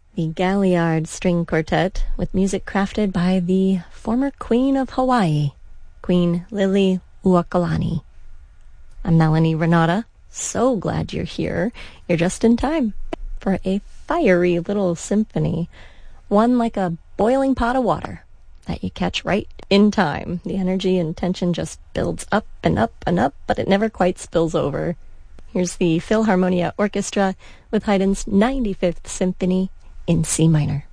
The Galliard String Quartet, with music crafted by the former Queen of Hawaii, Queen Lili Uokalani. I'm Melanie Renata. So glad you're here. You're just in time for a fiery little symphony, one like a boiling pot of water that you catch right in time. The energy and tension just builds up and up and up, but it never quite spills over. Here's the Philharmonia Orchestra with Haydn's 95th Symphony in C minor.